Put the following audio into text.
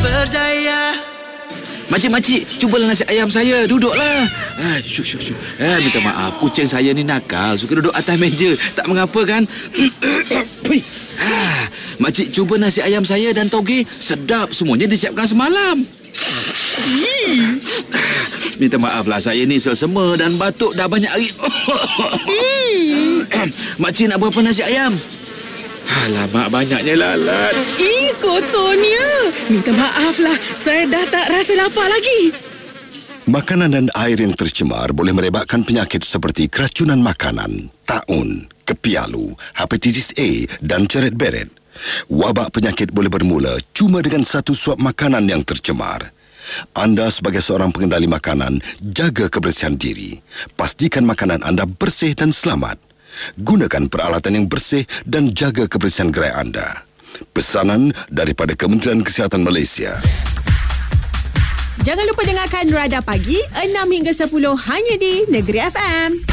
berjaya. Makcik, cubalah nasi ayam saya. Duduklah. Syuk. Minta maaf, kucing saya ni nakal. Suka duduk atas meja. Tak mengapa kan? Makcik cuba nasi ayam saya dan toge. Sedap, semuanya disiapkan semalam. Minta maaflah, saya ni selsema dan batuk dah banyak hari. Makcik nak berapa nasi ayam? Alamak, banyaknya lalat. Kotornya. Minta maaflah, saya dah tak rasa lapar lagi. Makanan dan air yang tercemar boleh merebakkan penyakit seperti keracunan makanan, taun, kepialu, hepatitis A dan ceret-beret. Wabak penyakit boleh bermula cuma dengan satu suap makanan yang tercemar. Anda sebagai seorang pengendali makanan, jaga kebersihan diri. Pastikan makanan anda bersih dan selamat. Gunakan peralatan yang bersih dan jaga kebersihan gerai anda. Pesanan daripada Kementerian Kesihatan Malaysia. Jangan lupa dengarkan Radar Pagi 6 hingga 10 hanya di Negeri FM.